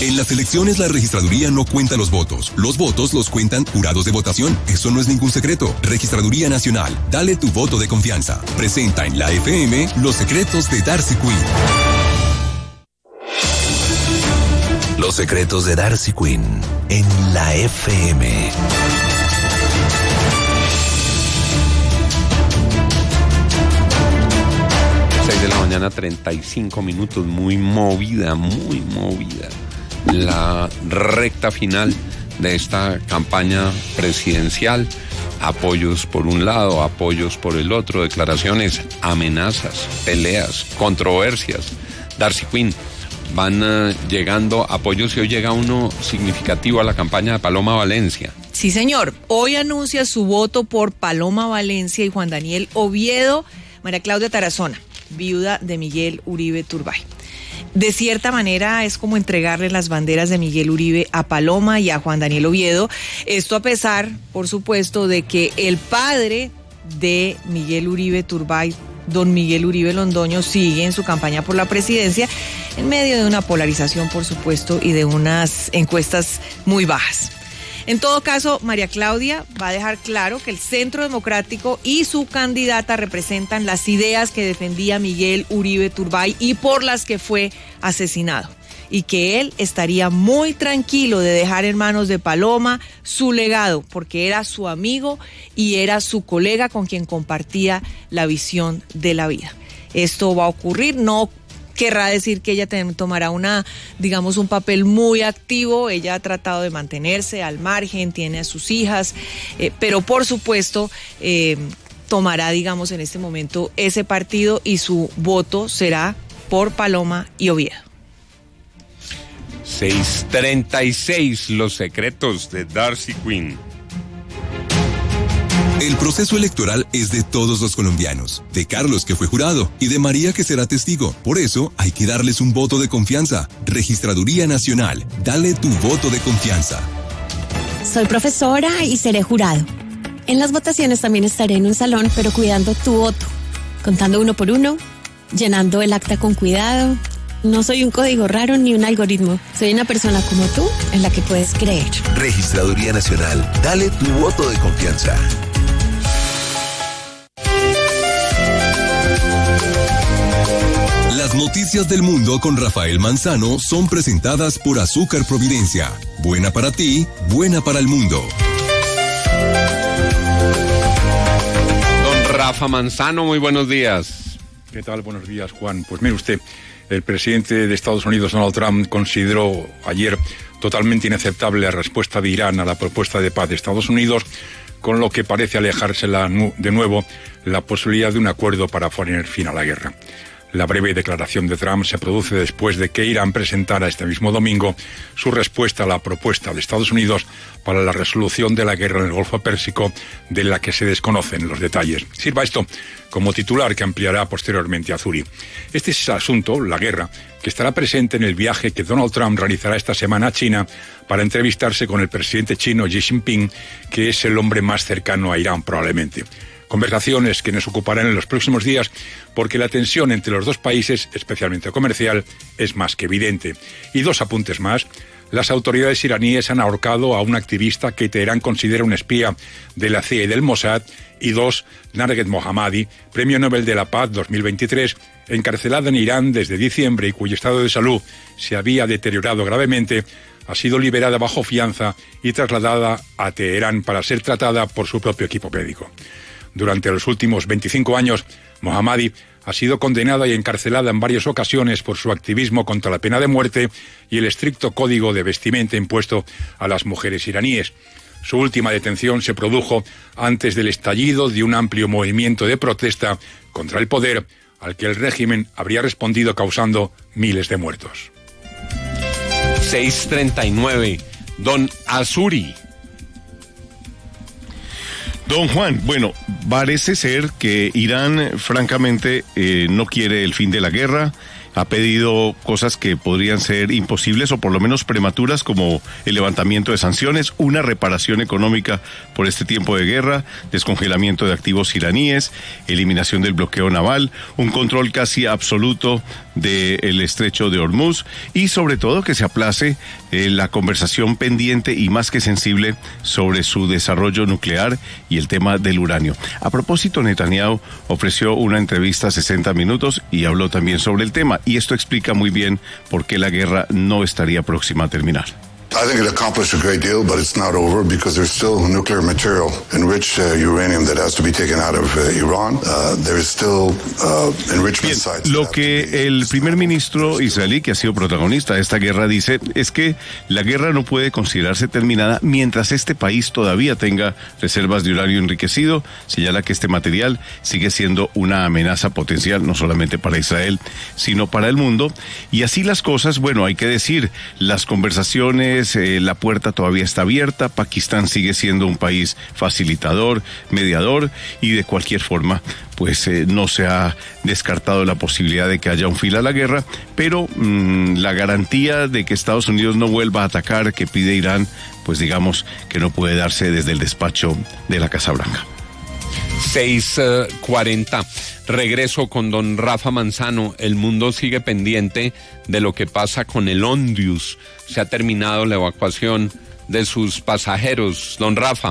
En las elecciones la registraduría no cuenta los votos. Los votos los cuentan jurados de votación. Eso no es ningún secreto. Registraduría Nacional. Dale tu voto de confianza. Presenta en la FM los secretos de Darcy Quinn. Los secretos de Darcy Quinn en la FM. 6 de la mañana, 35 minutos, muy movida, la recta final de esta campaña presidencial. Apoyos por un lado, apoyos por el otro, declaraciones, amenazas, peleas, controversias. Darcy Quinn, van llegando apoyos y hoy llega uno significativo a la campaña de Paloma Valencia. Sí, señor. Hoy anuncia su voto por Paloma Valencia y Juan Daniel Oviedo, María Claudia Tarazona, viuda de Miguel Uribe Turbay. De cierta manera es como entregarle las banderas de Miguel Uribe a Paloma y a Juan Daniel Oviedo. Esto a pesar, por supuesto, de que el padre de Miguel Uribe Turbay, don Miguel Uribe Londoño, sigue en su campaña por la presidencia en medio de una polarización, por supuesto, y de unas encuestas muy bajas. En todo caso, María Claudia va a dejar claro que el Centro Democrático y su candidata representan las ideas que defendía Miguel Uribe Turbay y por las que fue asesinado, y que él estaría muy tranquilo de dejar en manos de Paloma su legado, porque era su amigo y era su colega con quien compartía la visión de la vida. Esto va a ocurrir, no querrá decir que ella tomará un papel muy activo. Ella ha tratado de mantenerse al margen, tiene a sus hijas, pero por supuesto tomará, en este momento ese partido y su voto será por Paloma y Oviedo. 6:36, los secretos de Darcy Quinn. El proceso electoral es de todos los colombianos, de Carlos, que fue jurado, y de María, que será testigo. Por eso hay que darles un voto de confianza. Registraduría Nacional, dale tu voto de confianza. Soy profesora y seré jurado. En las votaciones también estaré en un salón, pero cuidando tu voto, contando uno por uno, llenando el acta con cuidado. No soy un código raro ni un algoritmo. Soy una persona como tú, en la que puedes creer. Registraduría Nacional, dale tu voto de confianza. Las noticias del mundo con Rafael Manzano son presentadas por Azúcar Providencia. Buena para ti, buena para el mundo. Don Rafa Manzano, muy buenos días. ¿Qué tal? Buenos días, Juan. Pues mire usted, el presidente de Estados Unidos, Donald Trump, consideró ayer totalmente inaceptable la respuesta de Irán a la propuesta de paz de Estados Unidos, con lo que parece alejarse de nuevo la posibilidad de un acuerdo para poner fin a la guerra. La breve declaración de Trump se produce después de que Irán presentara este mismo domingo su respuesta a la propuesta de Estados Unidos para la resolución de la guerra en el Golfo Pérsico, de la que se desconocen los detalles. Sirva esto como titular que ampliará posteriormente Azuri. Este es el asunto, la guerra, que estará presente en el viaje que Donald Trump realizará esta semana a China para entrevistarse con el presidente chino Xi Jinping, que es el hombre más cercano a Irán probablemente. Conversaciones que nos ocuparán en los próximos días porque la tensión entre los dos países, especialmente comercial, es más que evidente. Y dos apuntes más. Las autoridades iraníes han ahorcado a un activista que Teherán considera un espía de la CIA y del Mossad. Y dos, Narges Mohammadi, Premio Nobel de la Paz 2023, encarcelada en Irán desde diciembre y cuyo estado de salud se había deteriorado gravemente, ha sido liberada bajo fianza y trasladada a Teherán para ser tratada por su propio equipo médico. Durante los últimos 25 años, Mohammadi ha sido condenada y encarcelada en varias ocasiones por su activismo contra la pena de muerte y el estricto código de vestimenta impuesto a las mujeres iraníes. Su última detención se produjo antes del estallido de un amplio movimiento de protesta contra el poder, al que el régimen habría respondido causando miles de muertos. 6:39, don Azuri. Don Juan, bueno, parece ser que Irán francamente no quiere el fin de la guerra, ha pedido cosas que podrían ser imposibles o por lo menos prematuras, como el levantamiento de sanciones, una reparación económica por este tiempo de guerra, descongelamiento de activos iraníes, eliminación del bloqueo naval, un control casi absoluto del estrecho de Hormuz y sobre todo que se aplace la conversación pendiente y más que sensible sobre su desarrollo nuclear y el tema del uranio. A propósito, Netanyahu ofreció una entrevista 60 minutos y habló también sobre el tema, y esto explica muy bien por qué la guerra no estaría próxima a terminar. I think it accomplished a great deal, but it's not over because there's still nuclear material, enriched uranium that has to be taken out of Iran. There is still enrichment sites. Lo que el primer ministro israelí, que ha sido protagonista de esta guerra, dice es que la guerra no puede considerarse terminada mientras este país todavía tenga reservas de uranio enriquecido. Señala que este material sigue siendo una amenaza potencial, no solamente para Israel, sino para el mundo. Y así las cosas, bueno, hay que decir, las conversaciones, la puerta todavía está abierta. Pakistán sigue siendo un país facilitador, mediador, y de cualquier forma pues no se ha descartado la posibilidad de que haya un fin a la guerra, pero la garantía de que Estados Unidos no vuelva a atacar que pide Irán, pues digamos que no puede darse desde el despacho de la Casa Blanca. 6:40. Regreso con don Rafa Manzano. El mundo sigue pendiente de lo que pasa con el Ondius. Se ha terminado la evacuación de sus pasajeros. Don Rafa.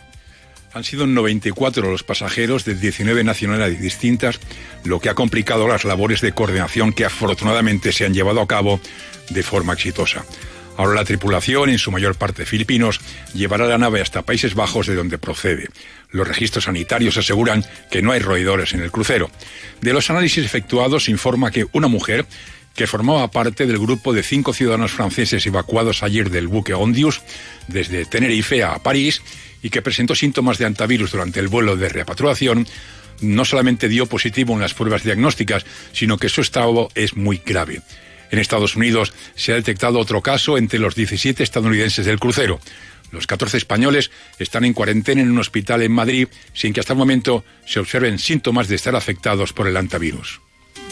Han sido 94 los pasajeros de 19 nacionalidades distintas, lo que ha complicado las labores de coordinación que afortunadamente se han llevado a cabo de forma exitosa. Ahora la tripulación, en su mayor parte filipinos, llevará la nave hasta Países Bajos, de donde procede. Los registros sanitarios aseguran que no hay roedores en el crucero. De los análisis efectuados se informa que una mujer que formaba parte del grupo de 5 ciudadanos franceses evacuados ayer del buque Ondius desde Tenerife a París y que presentó síntomas de antivirus durante el vuelo de repatriación, no solamente dio positivo en las pruebas diagnósticas, sino que su estado es muy grave. En Estados Unidos se ha detectado otro caso entre los 17 estadounidenses del crucero. Los 14 españoles están en cuarentena en un hospital en Madrid sin que hasta el momento se observen síntomas de estar afectados por el antivirus.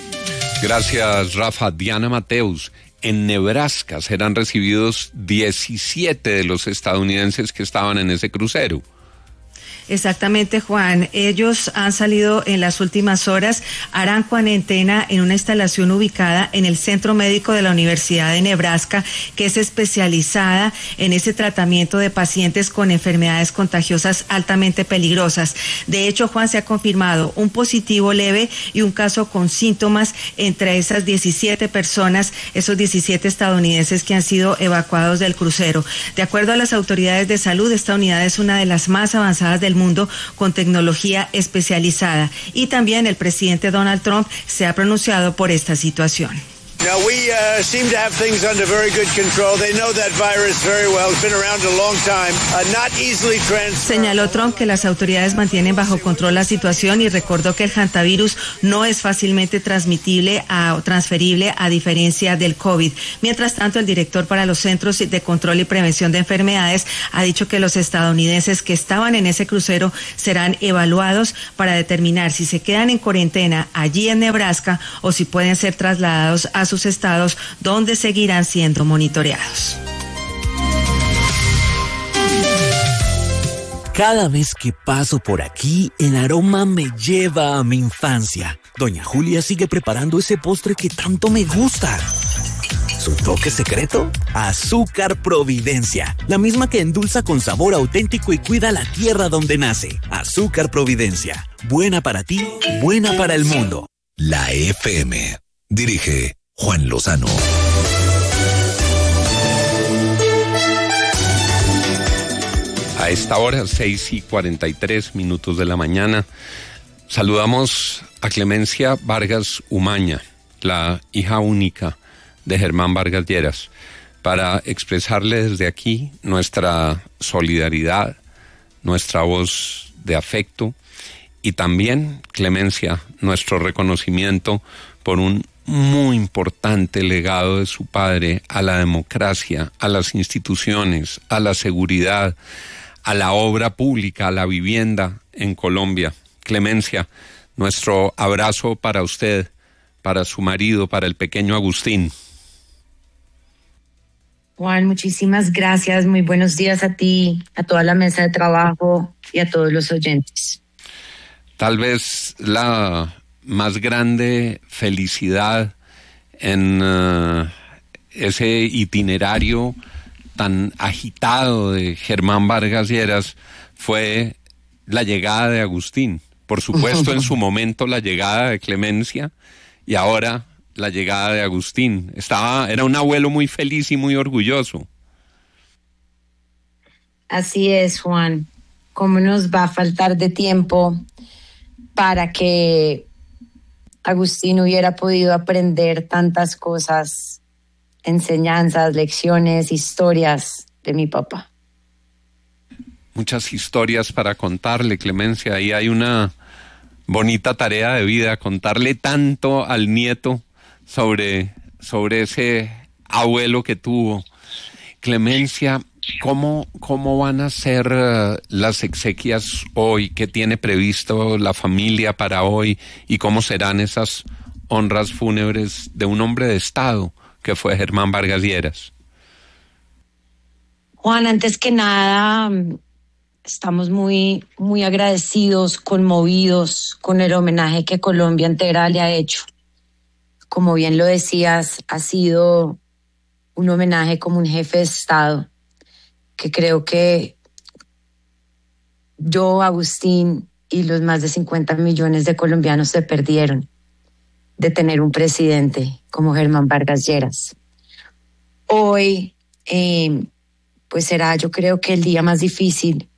Gracias, Rafa. Diana Mateus. En Nebraska serán recibidos 17 de los estadounidenses que estaban en ese crucero. Exactamente, Juan. Ellos han salido en las últimas horas, harán cuarentena en una instalación ubicada en el Centro Médico de la Universidad de Nebraska, que es especializada en ese tratamiento de pacientes con enfermedades contagiosas altamente peligrosas. De hecho, Juan, se ha confirmado un positivo leve y un caso con síntomas entre esas 17 personas, esos 17 estadounidenses que han sido evacuados del crucero. De acuerdo a las autoridades de salud, esta unidad es una de las más avanzadas del mundo con tecnología especializada, y también el presidente Donald Trump se ha pronunciado por esta situación. Now we seem to have things under very good control. They know that virus very well. It's been around a long time. Not easily transferred. Señaló Trump que las autoridades mantienen bajo control la situación y recordó que el hantavirus no es fácilmente transferible a diferencia del COVID. Mientras tanto, el director para los Centros de Control y Prevención de Enfermedades ha dicho que los estadounidenses que estaban en ese crucero serán evaluados para determinar si se quedan en cuarentena allí en Nebraska o si pueden ser trasladados a sus estados, donde seguirán siendo monitoreados. Cada vez que paso por aquí, el aroma me lleva a mi infancia. Doña Julia sigue preparando ese postre que tanto me gusta. ¿Su toque secreto? Azúcar Providencia, la misma que endulza con sabor auténtico y cuida la tierra donde nace. Azúcar Providencia, buena para ti, buena para el mundo. La FM. Dirige Juan Lozano. A esta hora, 6:43 de la mañana, saludamos a Clemencia Vargas Umaña, la hija única de Germán Vargas Lleras, para expresarle desde aquí nuestra solidaridad, nuestra voz de afecto y también, Clemencia, nuestro reconocimiento por un muy importante legado de su padre a la democracia, a las instituciones, a la seguridad, a la obra pública, a la vivienda en Colombia. Clemencia, nuestro abrazo para usted, para su marido, para el pequeño Agustín. Juan, muchísimas gracias. Muy buenos días a ti, a toda la mesa de trabajo y a todos los oyentes. Tal vez la más grande felicidad en ese itinerario tan agitado de Germán Vargas Lleras fue la llegada de Agustín. Por supuesto, en su momento la llegada de Clemencia y ahora la llegada de Agustín. Era un abuelo muy feliz y muy orgulloso. Así es, Juan. ¿Cómo nos va a faltar de tiempo para que Agustín hubiera podido aprender tantas cosas, enseñanzas, lecciones, historias de mi papá? Muchas historias para contarle, Clemencia. Ahí hay una bonita tarea de vida, contarle tanto al nieto sobre ese abuelo que tuvo. Clemencia, ¿cómo van a ser las exequias hoy? ¿Qué tiene previsto la familia para hoy? ¿Y cómo serán esas honras fúnebres de un hombre de Estado que fue Germán Vargas Lleras? Juan, antes que nada, estamos muy, muy agradecidos, conmovidos con el homenaje que Colombia entera le ha hecho. Como bien lo decías, ha sido un homenaje como un jefe de Estado, que creo que yo, Agustín y los más de 50 millones de colombianos se perdieron de tener un presidente como Germán Vargas Lleras. Hoy, pues será, yo creo que el día más difícil.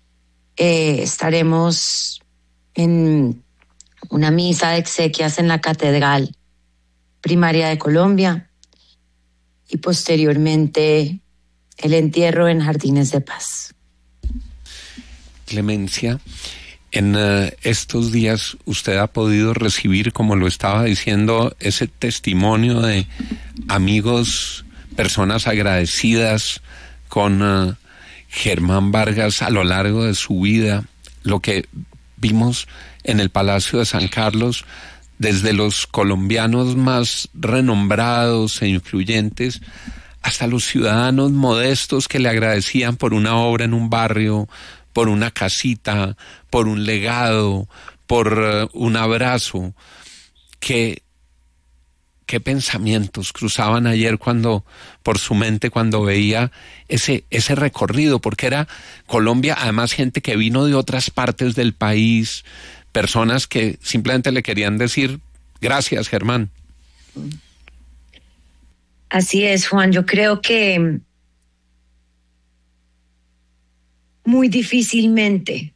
Estaremos en una misa de exequias en la Catedral Primaria de Colombia y posteriormente el entierro en Jardines de Paz. Clemencia, en estos días usted ha podido recibir, como lo estaba diciendo, ese testimonio de amigos, personas agradecidas con Germán Vargas a lo largo de su vida, lo que vimos en el Palacio de San Carlos, desde los colombianos más renombrados e influyentes hasta los ciudadanos modestos que le agradecían por una obra en un barrio, por una casita, por un legado, por un abrazo. ¿Qué pensamientos cruzaban ayer por su mente cuando veía ese recorrido? Porque era Colombia, además gente que vino de otras partes del país, personas que simplemente le querían decir gracias, Germán. Así es, Juan. Yo creo que muy difícilmente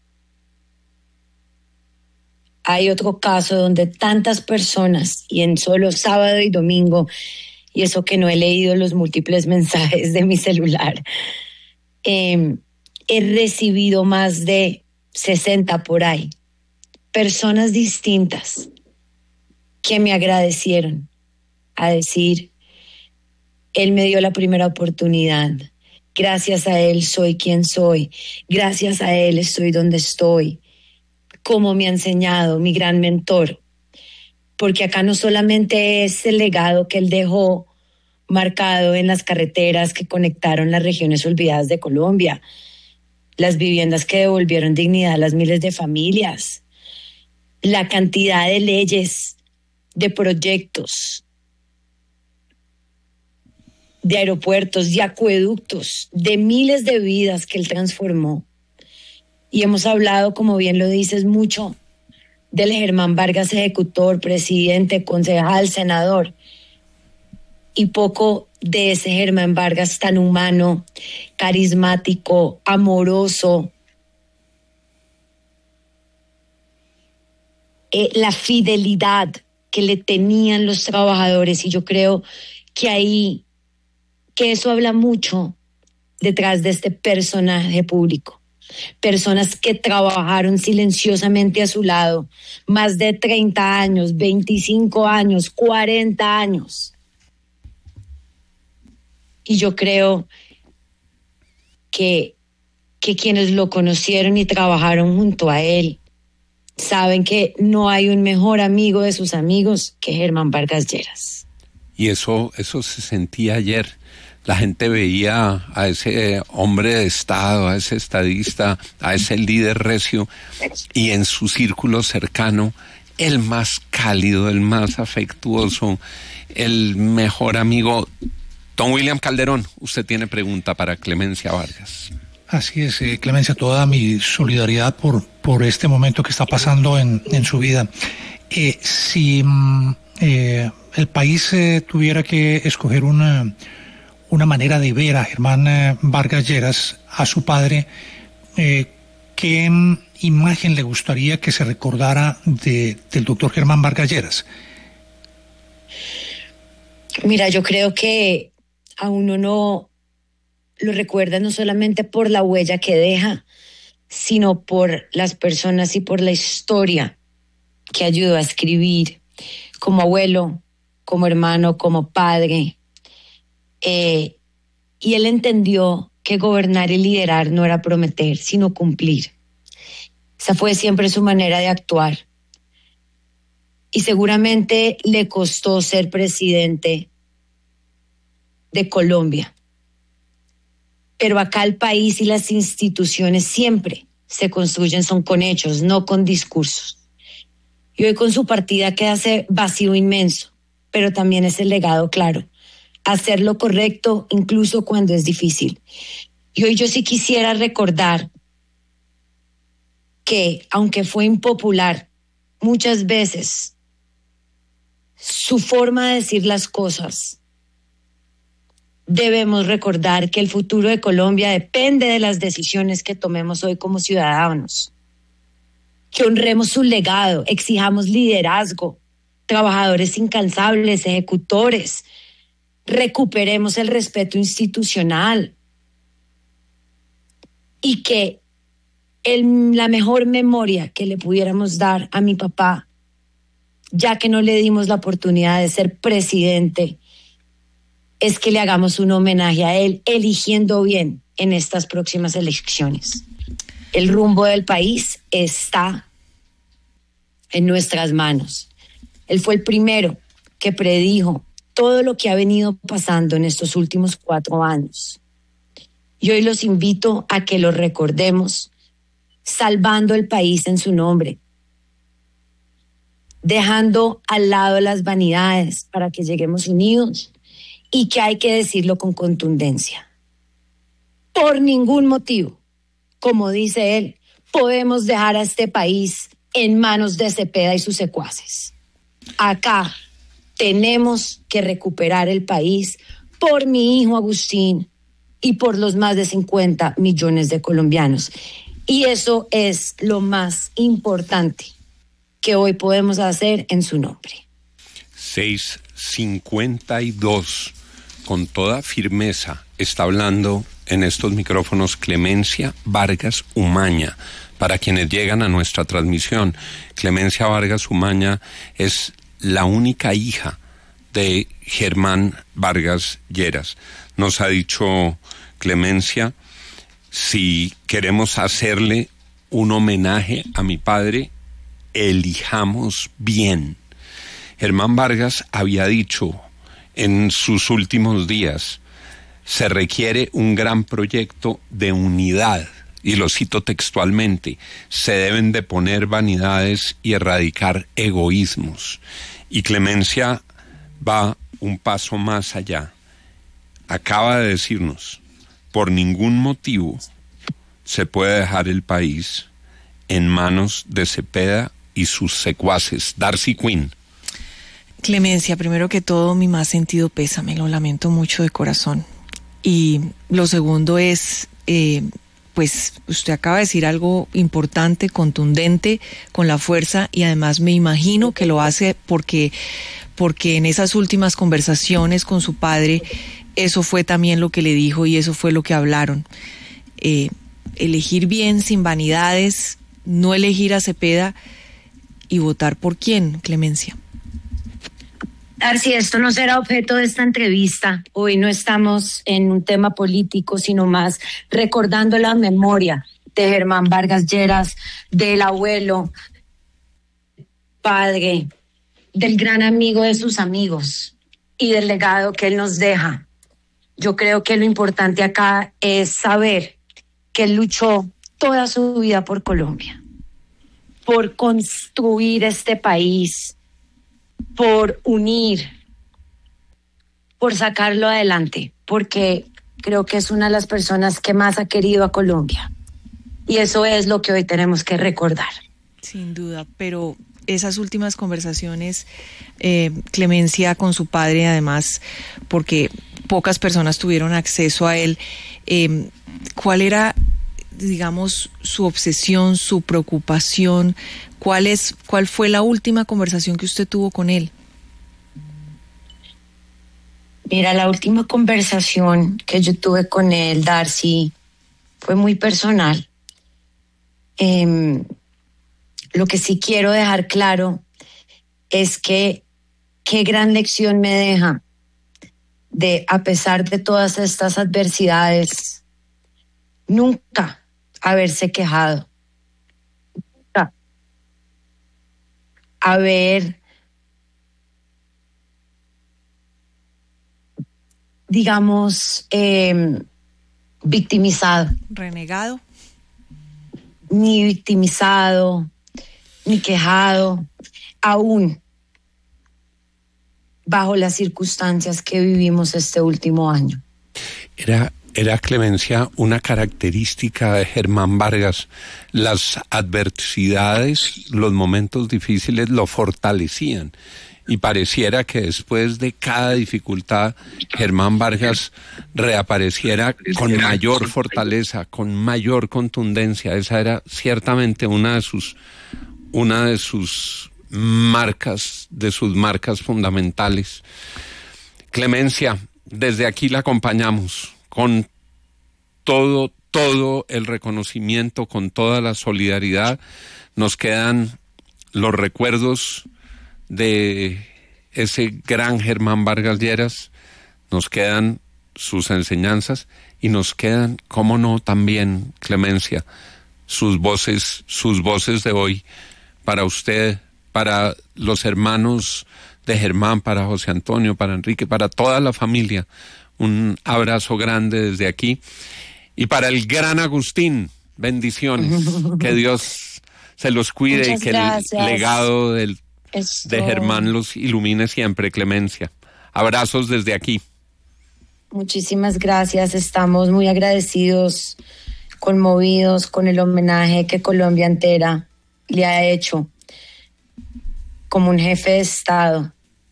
hay otro caso donde tantas personas, y en solo sábado y domingo, y eso que no he leído los múltiples mensajes de mi celular, he recibido más de 60 por ahí, personas distintas que me agradecieron, a decir, él me dio la primera oportunidad, gracias a él soy quien soy, gracias a él estoy donde estoy, como me ha enseñado, mi gran mentor. Porque acá no solamente es el legado que él dejó marcado en las carreteras que conectaron las regiones olvidadas de Colombia, las viviendas que devolvieron dignidad a las miles de familias, la cantidad de leyes, de proyectos, de aeropuertos, de acueductos, de miles de vidas que él transformó. Y hemos hablado, como bien lo dices, mucho del Germán Vargas ejecutor, presidente, concejal, senador, y poco de ese Germán Vargas tan humano, carismático, amoroso, la fidelidad que le tenían los trabajadores. Y yo creo que eso habla mucho detrás de este personaje público. Personas que trabajaron silenciosamente a su lado, más de 30 años, 25 años, 40 años. Y yo creo que quienes lo conocieron y trabajaron junto a él saben que no hay un mejor amigo de sus amigos que Germán Vargas Lleras. Y eso se sentía ayer. La gente veía a ese hombre de Estado, a ese estadista, a ese líder recio, y en su círculo cercano, el más cálido, el más afectuoso, el mejor amigo. Don William Calderón, usted tiene pregunta para Clemencia Vargas. Así es, Clemencia, toda mi solidaridad por este momento que está pasando en su vida. Si el país tuviera que escoger una manera de ver a Germán Vargas Lleras, a su padre, ¿qué imagen le gustaría que se recordara del doctor Germán Vargas Lleras? Mira, yo creo que a uno no lo recuerda no solamente por la huella que deja, sino por las personas y por la historia que ayudó a escribir, como abuelo, como hermano, como padre. Y él entendió que gobernar y liderar no era prometer, sino cumplir. Esa fue siempre su manera de actuar. Y seguramente le costó ser presidente de Colombia. Pero acá el país y las instituciones siempre se construyen son con hechos, no con discursos. Y hoy con su partida queda ese vacío inmenso, pero también es el legado claro. Hacer lo correcto incluso cuando es difícil. Y hoy yo sí quisiera recordar que, aunque fue impopular, muchas veces su forma de decir las cosas, debemos recordar que el futuro de Colombia depende de las decisiones que tomemos hoy como ciudadanos. Que honremos su legado, exijamos liderazgo, trabajadores incansables, ejecutores, recuperemos el respeto institucional y que la mejor memoria que le pudiéramos dar a mi papá, ya que no le dimos la oportunidad de ser presidente, es que le hagamos un homenaje a él, eligiendo bien en estas próximas elecciones. El rumbo del país está en nuestras manos. Él fue el primero que predijo todo lo que ha venido pasando en estos últimos 4 años. Y hoy los invito a que lo recordemos, salvando el país en su nombre, dejando al lado las vanidades para que lleguemos unidos, y que hay que decirlo con contundencia. Por ningún motivo, como dice él, podemos dejar a este país en manos de Cepeda y sus secuaces. Acá tenemos que recuperar el país por mi hijo Agustín y por los más de 50 millones de colombianos. Y eso es lo más importante que hoy podemos hacer en su nombre. 6:52. Con toda firmeza está hablando en estos micrófonos Clemencia Vargas Umaña. Para quienes llegan a nuestra transmisión, Clemencia Vargas Umaña es la única hija de Germán Vargas Lleras. Nos ha dicho Clemencia, si queremos hacerle un homenaje a mi padre, elijamos bien. Germán Vargas había dicho en sus últimos días, se requiere un gran proyecto de unidad, y lo cito textualmente, se deben de poner vanidades y erradicar egoísmos. Y Clemencia va un paso más allá. Acaba de decirnos, por ningún motivo se puede dejar el país en manos de Cepeda y sus secuaces. Darcy Quinn. Clemencia, primero que todo, mi más sentido pésame, lo lamento mucho de corazón. Y lo segundo es, pues usted acaba de decir algo importante, contundente, con la fuerza, y además me imagino que lo hace porque en esas últimas conversaciones con su padre, eso fue también lo que le dijo y eso fue lo que hablaron. Elegir bien, sin vanidades, no elegir a Cepeda y votar por quién, Clemencia. Darcy, esto no será objeto de esta entrevista. Hoy no estamos en un tema político, sino más recordando la memoria de Germán Vargas Lleras, del abuelo, padre, del gran amigo de sus amigos y del legado que él nos deja. Yo creo que lo importante acá es saber que él luchó toda su vida por Colombia, por construir este país, por unir, por sacarlo adelante, porque creo que es una de las personas que más ha querido a Colombia. Y eso es lo que hoy tenemos que recordar. Sin duda, pero esas últimas conversaciones, Clemencia con su padre, además, porque pocas personas tuvieron acceso a él, ¿cuál era, digamos, su obsesión, su preocupación? ¿Cuál fue la última conversación que usted tuvo con él? Mira, la última conversación que yo tuve con él, Darcy, fue muy personal. Lo que sí quiero dejar claro es que qué gran lección me deja de, a pesar de todas estas adversidades, nunca haberse quejado, nunca haber, digamos, victimizado. Renegado. Ni victimizado, ni quejado, aún bajo las circunstancias que vivimos este último año. Era, Clemencia, una característica de Germán Vargas. Las adversidades, los momentos difíciles lo fortalecían. Y pareciera que después de cada dificultad, Germán Vargas reapareciera con mayor fortaleza, con mayor contundencia. Esa era ciertamente una de sus marcas fundamentales. Clemencia, desde aquí la acompañamos con todo el reconocimiento, con toda la solidaridad. Nos quedan los recuerdos de ese gran Germán Vargas Lleras, nos quedan sus enseñanzas y nos quedan, cómo no, también, Clemencia, sus voces de hoy, para usted, para los hermanos de Germán, para José Antonio, para Enrique, para toda la familia. Un abrazo grande desde aquí. Y para el gran Agustín, bendiciones. Que Dios se los cuide. Muchas y que gracias. El legado de Germán los ilumine siempre, Clemencia. Abrazos desde aquí. Muchísimas gracias. Estamos muy agradecidos, conmovidos con el homenaje que Colombia entera le ha hecho como un jefe de Estado.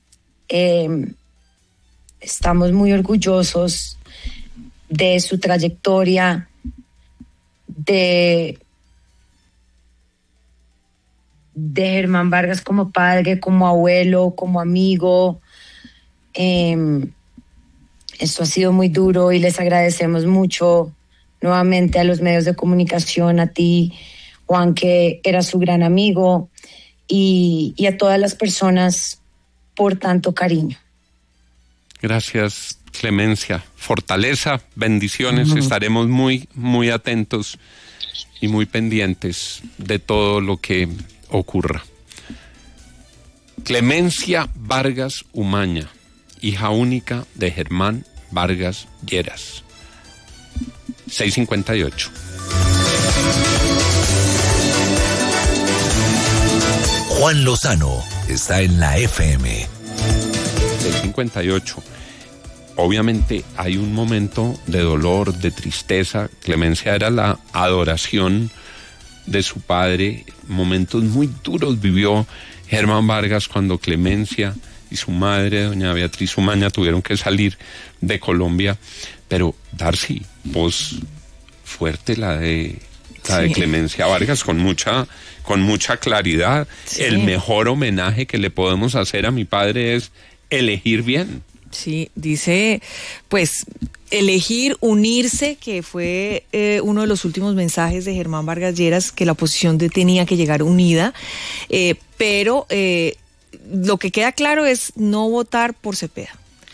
Estamos muy orgullosos de su trayectoria, de Germán Vargas como padre, como abuelo, como amigo. Esto ha sido muy duro y les agradecemos mucho nuevamente a los medios de comunicación, a ti, Juan, que era su gran amigo, y a todas las personas por tanto cariño. Gracias, Clemencia. Fortaleza, bendiciones. Estaremos muy, muy atentos y muy pendientes de todo lo que ocurra. Clemencia Vargas Umaña, hija única de Germán Vargas Lleras. 6:58. Juan Lozano está en la FM. 6:58. Obviamente hay un momento de dolor, de tristeza. Clemencia era la adoración de su padre. Momentos muy duros vivió Germán Vargas cuando Clemencia y su madre, doña Beatriz Umaña, tuvieron que salir de Colombia. Pero, Darcy, voz fuerte la de Clemencia Vargas, con mucha claridad. Sí. El mejor homenaje que le podemos hacer a mi padre es elegir bien. Sí, dice, pues, elegir, unirse, que fue uno de los últimos mensajes de Germán Vargas Lleras, que la oposición tenía que llegar unida, pero lo que queda claro es no votar por Cepeda.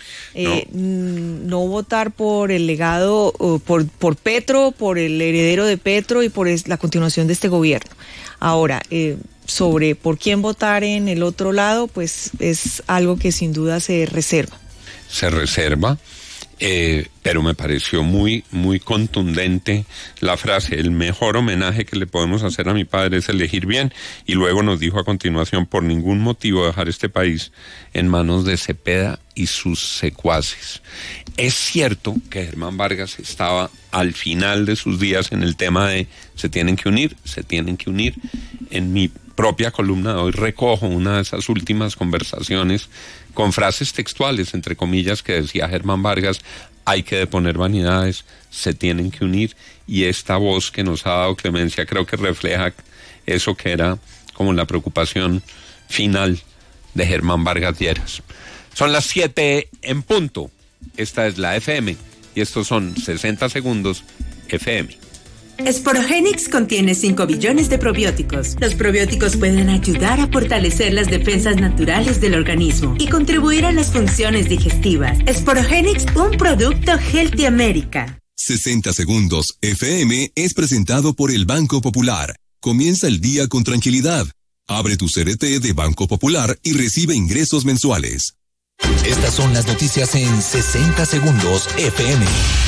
No votar por el legado, por Petro, por el heredero de Petro y por la continuación de este gobierno. Ahora, sobre por quién votar en el otro lado, pues es algo que sin duda se reserva. Se reserva, pero me pareció muy, muy contundente la frase: el mejor homenaje que le podemos hacer a mi padre es elegir bien. Y luego nos dijo a continuación: por ningún motivo dejar este país en manos de Cepeda y sus secuaces. Es cierto que Germán Vargas estaba al final de sus días en el tema de se tienen que unir. En mi propia columna de hoy recojo una de esas últimas conversaciones con frases textuales, entre comillas, que decía Germán Vargas: hay que deponer vanidades, se tienen que unir. Y esta voz que nos ha dado Clemencia creo que refleja eso que era como la preocupación final de Germán Vargas Lleras. Son las 7 en punto. Esta es la FM y estos son 60 segundos FM. Sporogenix contiene 5 billones de probióticos. Los probióticos pueden ayudar a fortalecer las defensas naturales del organismo y contribuir a las funciones digestivas. Sporogenix, un producto Healthy America. 60 segundos FM es presentado por el Banco Popular. Comienza el día con tranquilidad. Abre tu CRT de Banco Popular y recibe ingresos mensuales. Estas son las noticias en 60 segundos FM.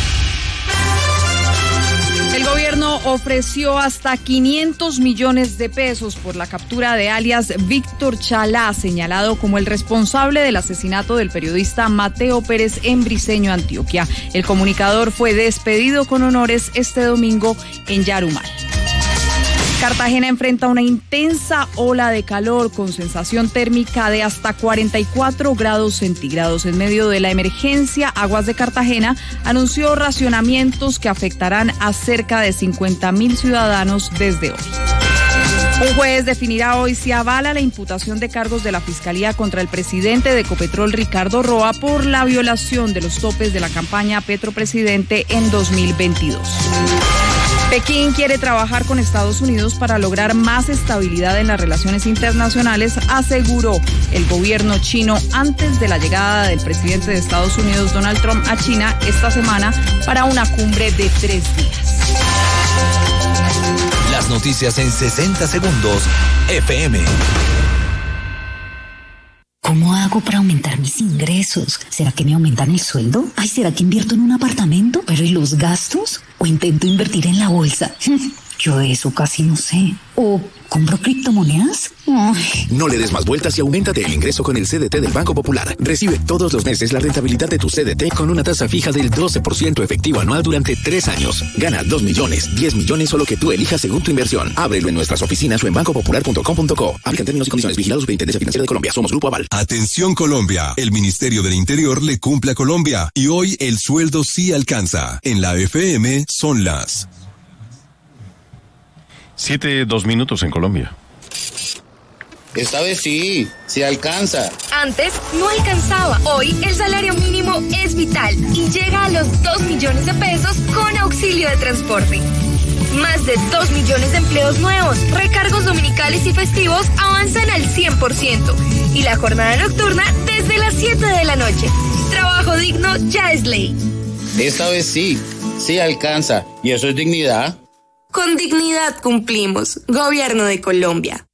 El gobierno ofreció hasta 500 millones de pesos por la captura de alias Víctor Chalá, señalado como el responsable del asesinato del periodista Mateo Pérez en Briceño, Antioquia. El comunicador fue despedido con honores este domingo en Yarumal. Cartagena enfrenta una intensa ola de calor con sensación térmica de hasta 44 grados centígrados. En medio de la emergencia, Aguas de Cartagena anunció racionamientos que afectarán a cerca de 50.000 ciudadanos desde hoy. Un juez definirá hoy si avala la imputación de cargos de la Fiscalía contra el presidente de Ecopetrol, Ricardo Roa, por la violación de los topes de la campaña Petropresidente en 2022. Pekín quiere trabajar con Estados Unidos para lograr más estabilidad en las relaciones internacionales, aseguró el gobierno chino antes de la llegada del presidente de Estados Unidos, Donald Trump, a China esta semana para una cumbre de 3 días. Las noticias en 60 segundos FM. ¿Cómo hago para aumentar mis ingresos? ¿Será que me aumentan el sueldo? Ay, ¿será que invierto en un apartamento? ¿Pero y los gastos? ¿O intento invertir en la bolsa? Yo de eso casi no sé. ¿O compro criptomonedas? Ay. No le des más vueltas y auméntate el ingreso con el CDT del Banco Popular. Recibe todos los meses la rentabilidad de tu CDT con una tasa fija del 12% efectivo anual durante 3 años. Gana 2 millones, 10 millones o lo que tú elijas según tu inversión. Ábrelo en nuestras oficinas o en bancopopular.com.co. Aplican términos y condiciones. Vigilados Superintendencia Financiera de Colombia. Somos Grupo Aval. Atención Colombia. El Ministerio del Interior le cumple a Colombia y hoy el sueldo sí alcanza. En la FM son las 7:02 en Colombia. Esta vez sí alcanza. Antes no alcanzaba. Hoy el salario mínimo es vital y llega a los 2 millones de pesos con auxilio de transporte. Más de 2 millones de empleos nuevos, recargos dominicales y festivos avanzan al 100%. Y la jornada nocturna desde las 7 de la noche. Trabajo digno ya es ley. Esta vez sí alcanza. ¿Y eso es dignidad? Con dignidad cumplimos. Gobierno de Colombia.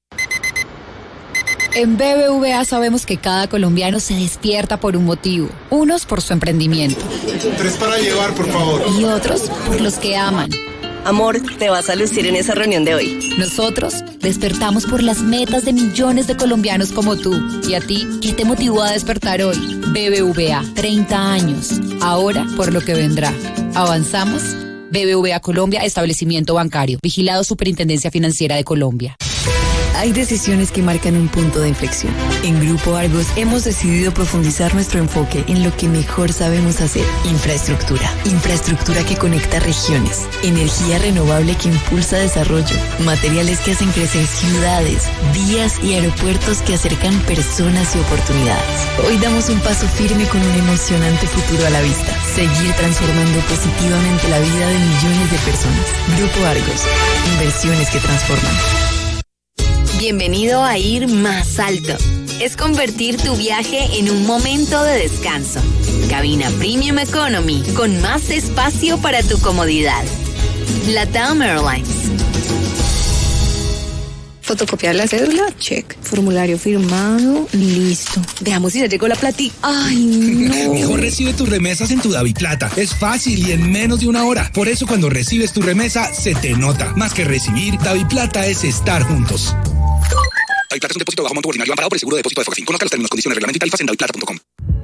En BBVA sabemos que cada colombiano se despierta por un motivo. Unos por su emprendimiento. 3 para llevar, por favor. Y otros por los que aman. Amor, te vas a lucir en esa reunión de hoy. Nosotros despertamos por las metas de millones de colombianos como tú. ¿Y a ti qué te motivó a despertar hoy? BBVA, 30 años. Ahora por lo que vendrá. ¿Avanzamos? BBVA Colombia, establecimiento bancario. Vigilado Superintendencia Financiera de Colombia. Hay decisiones que marcan un punto de inflexión. En Grupo Argos hemos decidido profundizar nuestro enfoque en lo que mejor sabemos hacer. Infraestructura. Infraestructura que conecta regiones. Energía renovable que impulsa desarrollo. Materiales que hacen crecer ciudades, vías y aeropuertos que acercan personas y oportunidades. Hoy damos un paso firme con un emocionante futuro a la vista. Seguir transformando positivamente la vida de millones de personas. Grupo Argos. Inversiones que transforman. Bienvenido a ir más alto. Es convertir tu viaje en un momento de descanso. Cabina Premium Economy con más espacio para tu comodidad. LATAM Airlines. Fotocopiar la cédula, check. Formulario firmado, listo. Veamos si ya llegó la platica. ¡Ay, no! Mejor recibe tus remesas en tu DaviPlata. Es fácil y en menos de una hora. Por eso cuando recibes tu remesa, se te nota. Más que recibir, DaviPlata es estar juntos. DaviPlata es un depósito bajo monto ordinario amparado por el seguro de depósito de Focafin. Conozca los términos, condiciones, reglamento y tarifas en daviplata.com.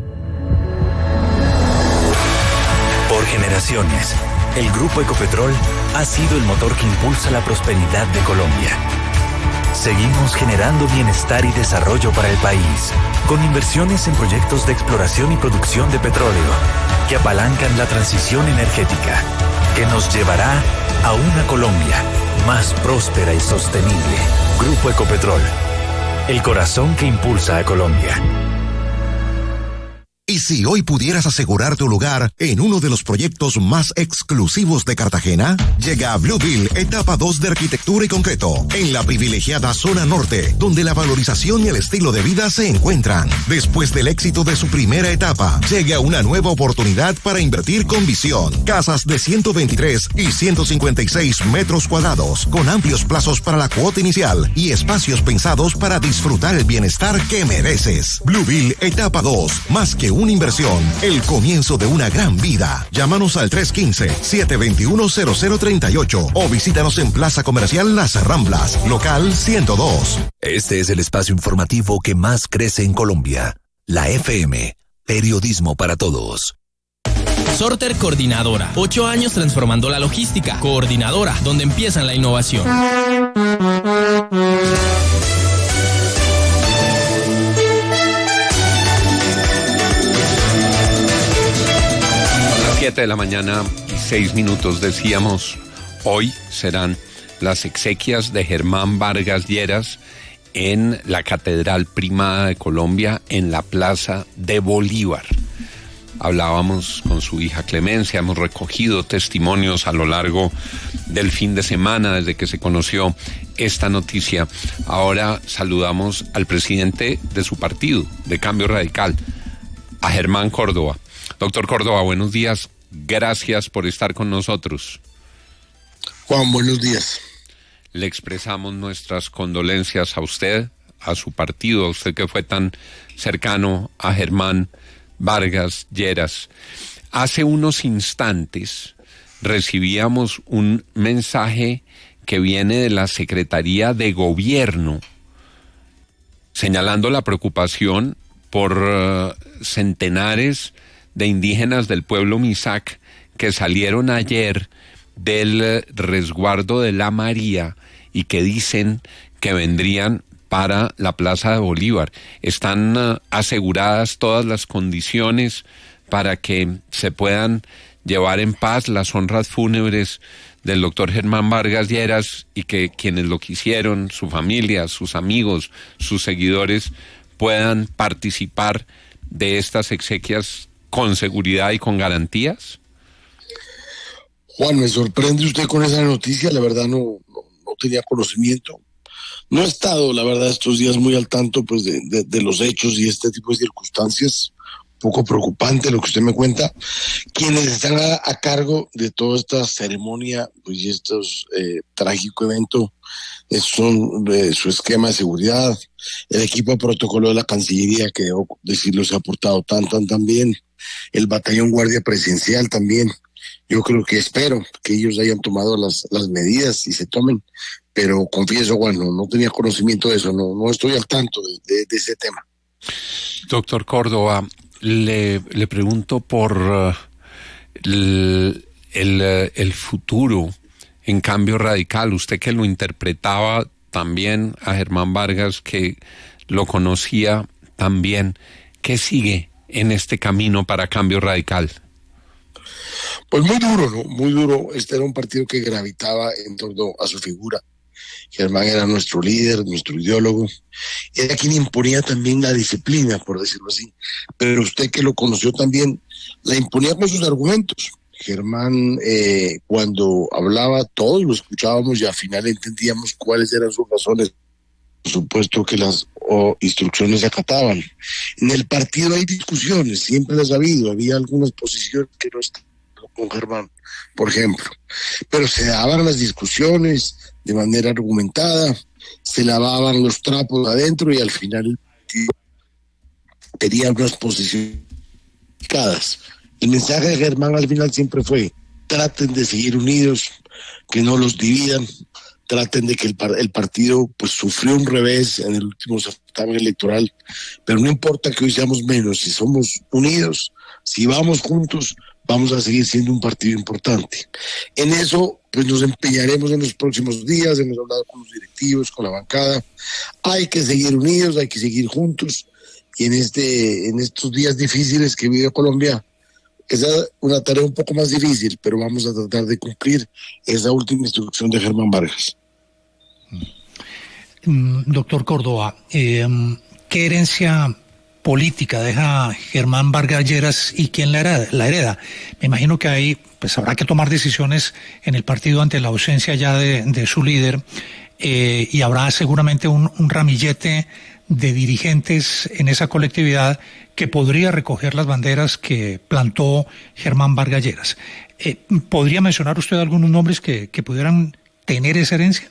Por generaciones, el Grupo Ecopetrol ha sido el motor que impulsa la prosperidad de Colombia. Seguimos generando bienestar y desarrollo para el país, con inversiones en proyectos de exploración y producción de petróleo, que apalancan la transición energética, que nos llevará a una Colombia más próspera y sostenible. Grupo Ecopetrol, el corazón que impulsa a Colombia. ¿Y si hoy pudieras asegurar tu lugar en uno de los proyectos más exclusivos de Cartagena? Llega Bluebill, etapa 2 de arquitectura y concreto, en la privilegiada zona norte, donde la valorización y el estilo de vida se encuentran. Después del éxito de su primera etapa, llega una nueva oportunidad para invertir con visión. Casas de 123 y 156 metros cuadrados, con amplios plazos para la cuota inicial y espacios pensados para disfrutar el bienestar que mereces. Bluebill, etapa 2, más que una inversión, el comienzo de una gran vida. Llámanos al 315-721-0038 o visítanos en Plaza Comercial Las Ramblas, local 102. Este es el espacio informativo que más crece en Colombia. La FM, periodismo para todos. Sorter Coordinadora, 8 años transformando la logística. Coordinadora, donde empiezan la innovación. 7 de la mañana y 6 minutos. Decíamos, hoy serán las exequias de Germán Vargas Lleras en la Catedral Primada de Colombia, en la Plaza de Bolívar. Hablábamos con su hija Clemencia, hemos recogido testimonios a lo largo del fin de semana desde que se conoció esta noticia. Ahora saludamos al presidente de su partido, de Cambio Radical, a Germán Córdoba. Doctor Córdoba, buenos días. Gracias por estar con nosotros. Juan, buenos días. Le expresamos nuestras condolencias a usted, a su partido, a usted que fue tan cercano a Germán Vargas Lleras. Hace unos instantes recibíamos un mensaje que viene de la Secretaría de Gobierno señalando la preocupación por centenares de indígenas del pueblo Misak que salieron ayer del resguardo de la María y que dicen que vendrían para la Plaza de Bolívar. ¿Están aseguradas todas las condiciones para que se puedan llevar en paz las honras fúnebres del doctor Germán Vargas Lleras y que quienes lo quisieron, su familia, sus amigos, sus seguidores, puedan participar de estas exequias con seguridad y con garantías? Juan, me sorprende usted con esa noticia, la verdad no tenía conocimiento. No he estado, la verdad, estos días muy al tanto pues de los hechos y este tipo de circunstancias. Un poco preocupante lo que usted me cuenta. Quienes están a cargo de toda esta ceremonia pues, y estos trágico evento son su esquema de seguridad, el equipo de protocolo de la Cancillería, que debo decirlo se ha portado tan bien, el batallón guardia presidencial también. Yo creo que espero que ellos hayan tomado las medidas y se tomen, pero confieso, bueno, no tenía conocimiento de eso, no estoy al tanto de ese tema. Doctor Córdoba, le pregunto por el futuro en Cambio Radical. Usted que lo interpretaba también a Germán Vargas, que lo conocía también, ¿qué sigue en este camino para Cambio Radical? Pues muy duro, ¿no? Muy duro. Este era un partido que gravitaba en torno a su figura. Germán era nuestro líder, nuestro ideólogo. Era quien imponía también la disciplina, por decirlo así. Pero usted que lo conoció también, la imponía con sus argumentos. Germán, cuando hablaba, todos lo escuchábamos y al final entendíamos cuáles eran sus razones. Por supuesto que las instrucciones se acataban. En el partido hay discusiones, siempre las ha habido. Había algunas posiciones que no estaban con Germán, por ejemplo. Pero se daban las discusiones de manera argumentada, se lavaban los trapos adentro y al final tenían unas posiciones. El mensaje de Germán al final siempre fue: traten de seguir unidos, que no los dividan, traten de que el partido pues sufrió un revés en el último certamen electoral, pero no importa que hoy seamos menos, si somos unidos, si vamos juntos, vamos a seguir siendo un partido importante. En eso pues nos empeñaremos en los próximos días, hemos hablado con los directivos, con la bancada. Hay que seguir unidos, hay que seguir juntos, y en estos días difíciles que vive Colombia, esa es una tarea un poco más difícil, pero vamos a tratar de cumplir esa última instrucción de Germán Vargas. Doctor Córdoba, ¿qué herencia política deja Germán Vargas Lleras y quién la hereda? Me imagino que ahí pues habrá que tomar decisiones en el partido ante la ausencia ya de su líder, y habrá seguramente un ramillete de dirigentes en esa colectividad que podría recoger las banderas que plantó Germán Vargas Lleras. ¿Podría mencionar usted algunos nombres que pudieran tener esa herencia?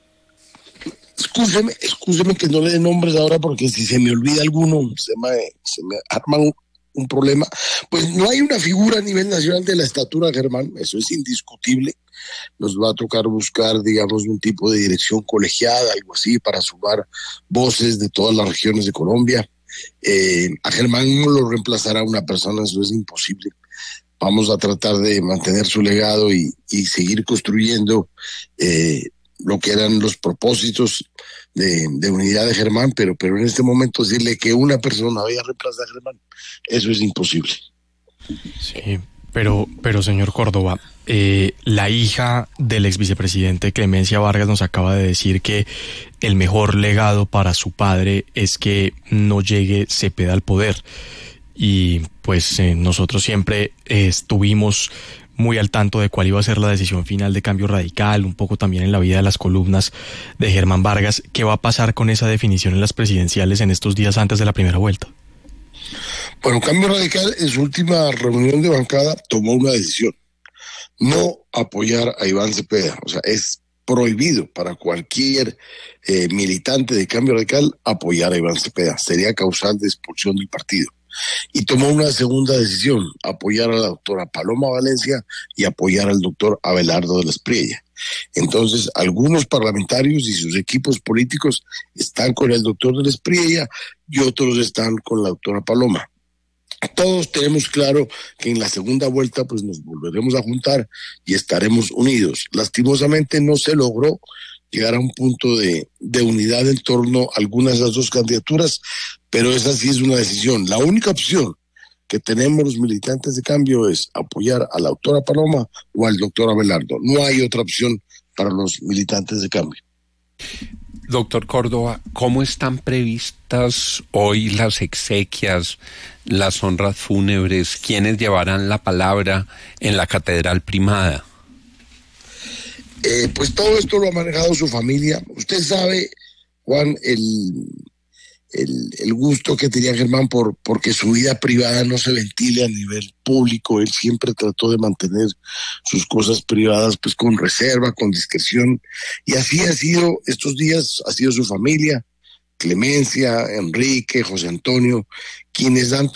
Excúseme que no le dé nombres ahora, porque si se me olvida alguno, se me arma un problema. Pues no hay una figura a nivel nacional de la estatura de Germán, eso es indiscutible. Nos va a tocar buscar, digamos, un tipo de dirección colegiada, algo así, para sumar voces de todas las regiones de Colombia. A Germán no lo reemplazará una persona, eso es imposible. Vamos a tratar de mantener su legado y seguir construyendo lo que eran los propósitos de unidad de Germán, pero en este momento decirle que una persona vaya a reemplazar a Germán, eso es imposible. Sí, pero señor Córdoba, la hija del ex vicepresidente Clemencia Vargas nos acaba de decir que el mejor legado para su padre es que no llegue Cepeda al poder, y pues nosotros siempre estuvimos muy al tanto de cuál iba a ser la decisión final de Cambio Radical, un poco también en la vida de las columnas de Germán Vargas. ¿Qué va a pasar con esa definición en las presidenciales en estos días antes de la primera vuelta? Bueno, Cambio Radical en su última reunión de bancada tomó una decisión: no apoyar a Iván Cepeda. O sea, es prohibido para cualquier militante de Cambio Radical apoyar a Iván Cepeda. Sería causal de expulsión del partido. Y tomó una segunda decisión: apoyar a la doctora Paloma Valencia y apoyar al doctor Abelardo de la Espriella. Entonces, algunos parlamentarios y sus equipos políticos están con el doctor de la Espriella y otros están con la doctora Paloma. Todos tenemos claro que en la segunda vuelta pues nos volveremos a juntar y estaremos unidos. Lastimosamente no se logró llegar a un punto de unidad en torno a algunas de las dos candidaturas, pero esa sí es una decisión. La única opción que tenemos los militantes de Cambio es apoyar a la doctora Paloma o al doctor Abelardo. No hay otra opción para los militantes de Cambio. Doctor Córdoba, ¿cómo están previstas hoy las exequias, las honras fúnebres? ¿Quiénes llevarán la palabra en la Catedral Primada? Pues todo esto lo ha manejado su familia. Usted sabe, Juan, el gusto que tenía Germán porque su vida privada no se ventile a nivel público. Él siempre trató de mantener sus cosas privadas pues con reserva, con discreción, y así ha sido estos días, ha sido su familia, Clemencia, Enrique, José Antonio, quienes han